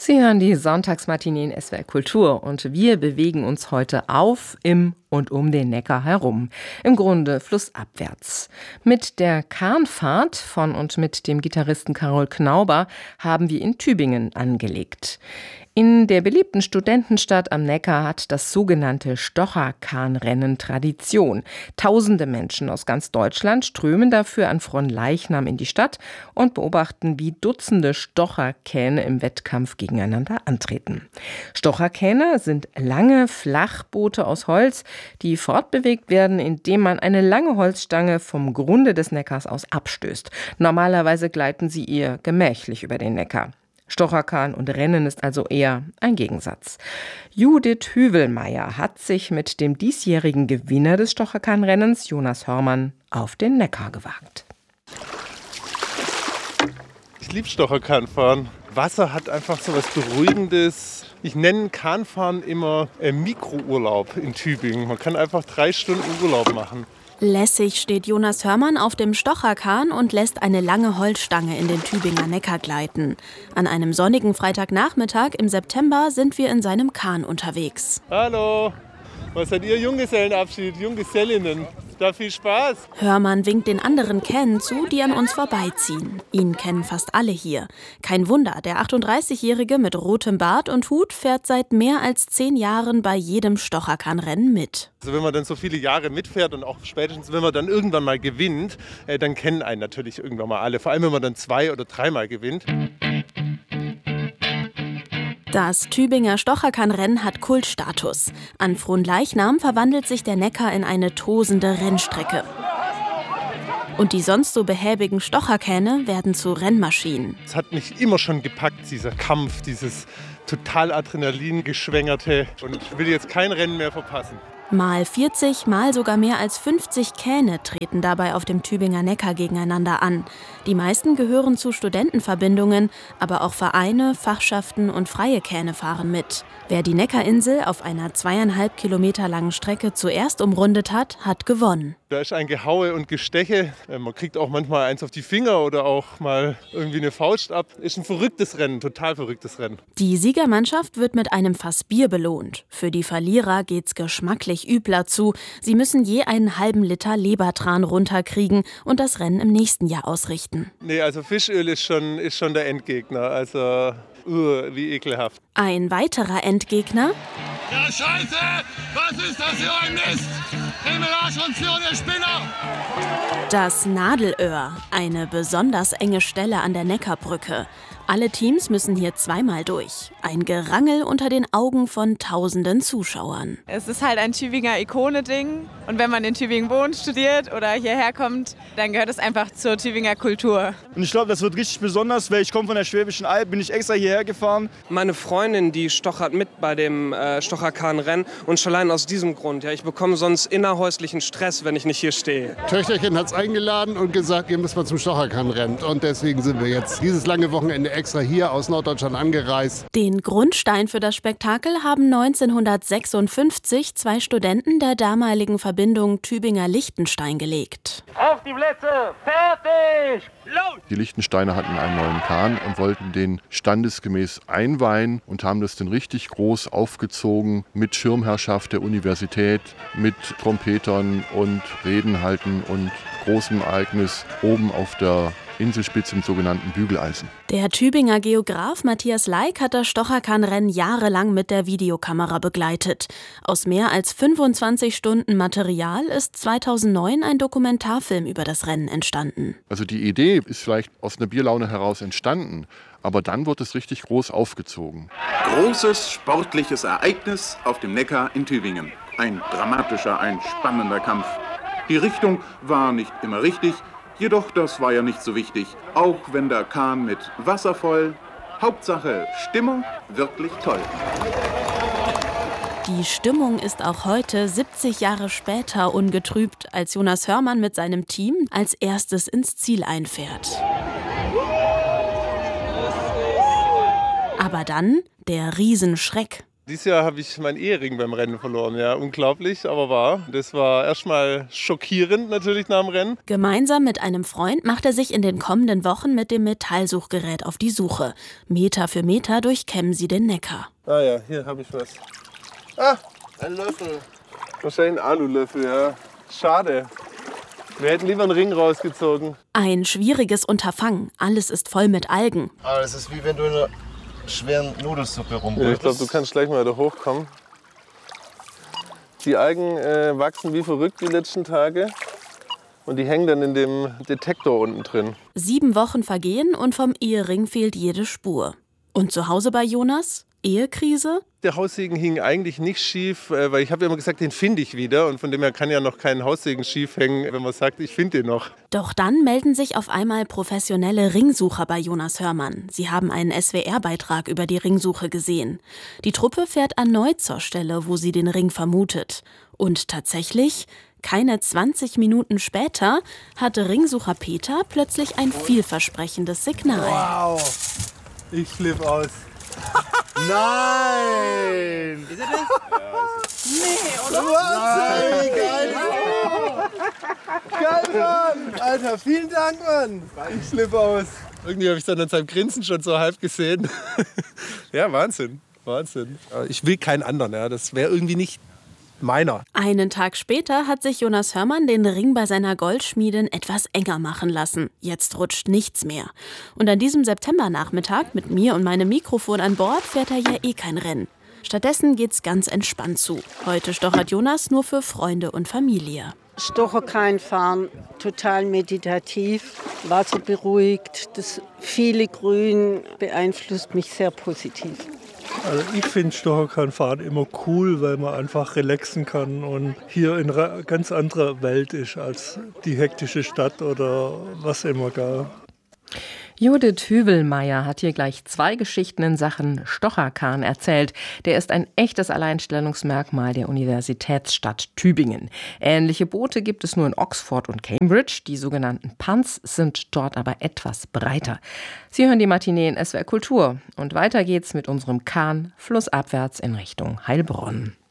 Sie hören die Sonntagsmatinee in SWR Kultur und wir bewegen uns heute auf, im und um den Neckar herum. Im Grunde flussabwärts. Mit der Kahnfahrt von und mit dem Gitarristen Carol Knauber haben wir in Tübingen angelegt. In der beliebten Studentenstadt am Neckar hat das sogenannte Stocherkahnrennen Tradition. Tausende Menschen aus ganz Deutschland strömen dafür an Fronleichnam in die Stadt und beobachten, wie Dutzende Stocherkähne im Wettkampf gegeneinander antreten. Stocherkähne sind lange Flachboote aus Holz, die fortbewegt werden, indem man eine lange Holzstange vom Grunde des Neckars aus abstößt. Normalerweise gleiten sie eher gemächlich über den Neckar. Stocherkahn und Rennen ist also eher ein Gegensatz. Judith Hüvelmeier hat sich mit dem diesjährigen Gewinner des Stocherkahnrennens, Jonas Hörmann, auf den Neckar gewagt. Ich liebe Stocherkahnfahren. Wasser hat einfach so was Beruhigendes. Ich nenne Kahnfahren immer Mikrourlaub in Tübingen. Man kann einfach 3 Stunden Urlaub machen. Lässig steht Jonas Hörmann auf dem Stocherkahn und lässt eine lange Holzstange in den Tübinger Neckar gleiten. An einem sonnigen Freitagnachmittag im September sind wir in seinem Kahn unterwegs. Hallo, was seid ihr? Junggesellenabschied, Junggesellinnen. Da viel Spaß. Hörmann winkt den anderen Kähnen zu, die an uns vorbeiziehen. Ihn kennen fast alle hier. Kein Wunder, der 38-Jährige mit rotem Bart und Hut fährt seit mehr als 10 Jahren bei jedem Stocherkahnrennen mit. Also wenn man dann so viele Jahre mitfährt und auch spätestens, wenn man dann irgendwann mal gewinnt, dann kennen einen natürlich irgendwann mal alle. Vor allem, wenn man dann 2- oder 3-mal gewinnt. Das Tübinger Stocherkahnrennen hat Kultstatus. An Fronleichnam verwandelt sich der Neckar in eine tosende Rennstrecke. Und die sonst so behäbigen Stocherkähne werden zu Rennmaschinen. Es hat mich immer schon gepackt, dieser Kampf, dieses total Adrenalin-geschwängerte. Und ich will jetzt kein Rennen mehr verpassen. Mal 40, mal sogar mehr als 50 Kähne treten dabei auf dem Tübinger Neckar gegeneinander an. Die meisten gehören zu Studentenverbindungen, aber auch Vereine, Fachschaften und freie Kähne fahren mit. Wer die Neckarinsel auf einer 2,5 Kilometer langen Strecke zuerst umrundet hat, hat gewonnen. Da ist ein Gehaue und Gesteche. Man kriegt auch manchmal eins auf die Finger oder auch mal irgendwie eine Faust ab. Ist ein verrücktes Rennen, total verrücktes Rennen. Die Siegermannschaft wird mit einem Fass Bier belohnt. Für die Verlierer geht's geschmacklich übler zu. Sie müssen je einen halben Liter Lebertran runterkriegen und das Rennen im nächsten Jahr ausrichten. Nee, also Fischöl ist schon der Endgegner. Also, wie ekelhaft. Ein weiterer Endgegner? Ja, Scheiße! Was ist das für ein Mist? Himmel, Arsch und Zwirn, der Spinner! Das Nadelöhr, eine besonders enge Stelle an der Neckarbrücke. Alle Teams müssen hier 2-mal durch. Ein Gerangel unter den Augen von tausenden Zuschauern. Es ist halt ein Tübinger Ikone-Ding. Und wenn man in Tübingen wohnt, studiert oder hierher kommt, dann gehört es einfach zur Tübinger Kultur. Und ich glaube, das wird richtig besonders, weil ich komme von der Schwäbischen Alb, bin ich extra hierher gefahren. Meine Freundin, die stochert mit bei dem Stocherkahnrennen und schon allein aus diesem Grund. Ja, ich bekomme sonst innerhäuslichen Stress, wenn ich nicht hier stehe. Töchterchen hat es eingeladen und gesagt, ihr müsst mal zum Stocherkahnrennen. Und deswegen sind wir jetzt dieses lange Wochenende extra hier aus Norddeutschland angereist. Den Grundstein für das Spektakel haben 1956 2 Studenten der damaligen Verbindung Tübinger-Lichtenstein gelegt. Auf die Plätze, fertig! Los! Die Lichtensteiner hatten einen neuen Kahn und wollten den standesgemäß einweihen und haben das dann richtig groß aufgezogen mit Schirmherrschaft der Universität, mit Trompetern und Reden halten und großem Ereignis oben auf der Inselspitze im sogenannten Bügeleisen. Der Tübinger Geograf Matthias Leik hat das Stocherkahnrennen jahrelang mit der Videokamera begleitet. Aus mehr als 25 Stunden Material ist 2009 ein Dokumentarfilm über das Rennen entstanden. Also die Idee ist vielleicht aus einer Bierlaune heraus entstanden, aber dann wird es richtig groß aufgezogen. Großes sportliches Ereignis auf dem Neckar in Tübingen. Ein dramatischer, ein spannender Kampf. Die Richtung war nicht immer richtig, jedoch das war ja nicht so wichtig, auch wenn der Kahn mit Wasser voll. Hauptsache Stimmung, wirklich toll. Die Stimmung ist auch heute, 70 Jahre später, ungetrübt, als Jonas Hörmann mit seinem Team als erstes ins Ziel einfährt. Aber dann der Riesenschreck. Dieses Jahr habe ich meinen Ehering beim Rennen verloren. Ja, unglaublich, aber wahr. Das war erstmal schockierend natürlich nach dem Rennen. Gemeinsam mit einem Freund macht er sich in den kommenden Wochen mit dem Metallsuchgerät auf die Suche. Meter für Meter durchkämmen sie den Neckar. Ah ja, hier habe ich was. Ah, ein Löffel. Wahrscheinlich ein Alulöffel, ja. Schade. Wir hätten lieber einen Ring rausgezogen. Ein schwieriges Unterfangen. Alles ist voll mit Algen. Aber es ist wie wenn du in einer schweren Nudelsuppe rumrührst. Ja, ich glaube, du kannst gleich mal da hochkommen. Die Algen wachsen wie verrückt die letzten Tage. Und die hängen dann in dem Detektor unten drin. 7 Wochen vergehen und vom Ehering fehlt jede Spur. Und zu Hause bei Jonas? Ehekrise? Der Haussegen hing eigentlich nicht schief, weil ich habe ja immer gesagt, den finde ich wieder. Und von dem her kann ja noch kein Haussegen schief hängen, wenn man sagt, ich finde den noch. Doch dann melden sich auf einmal professionelle Ringsucher bei Jonas Hörmann. Sie haben einen SWR-Beitrag über die Ringsuche gesehen. Die Truppe fährt erneut zur Stelle, wo sie den Ring vermutet. Und tatsächlich, keine 20 Minuten später, hatte Ringsucher Peter plötzlich ein vielversprechendes Signal. Wow, ich flippe aus. Nein! Ist er das? Nee, oder? Nein, geil! Geil, Mann! Alter, vielen Dank, Mann! Ich flippe aus. Irgendwie habe ich dann an seinem Grinsen schon so halb gesehen. Ja, Wahnsinn, Wahnsinn. Ich will keinen anderen, ja. Das wäre irgendwie nicht meiner. Einen Tag später hat sich Jonas Hörmann den Ring bei seiner Goldschmiedin etwas enger machen lassen. Jetzt rutscht nichts mehr. Und an diesem Septembernachmittag mit mir und meinem Mikrofon an Bord fährt er ja eh kein Rennen. Stattdessen geht's ganz entspannt zu. Heute stochert Jonas nur für Freunde und Familie. Stocherkran fahren, total meditativ, Wasser beruhigt, das viele Grün beeinflusst mich sehr positiv. Also ich finde Stocherkran-Fahren immer cool, weil man einfach relaxen kann und hier in einer ganz anderen Welt ist als die hektische Stadt oder was immer gar. Judith Hüvelmeier hat hier gleich 2 Geschichten in Sachen Stocherkran erzählt. Der ist ein echtes Alleinstellungsmerkmal der Universitätsstadt Tübingen. Ähnliche Boote gibt es nur in Oxford und Cambridge. Die sogenannten Punts sind dort aber etwas breiter. Sie hören die Matinee in SWR Kultur. Und weiter geht's mit unserem Kahn flussabwärts in Richtung Heilbronn.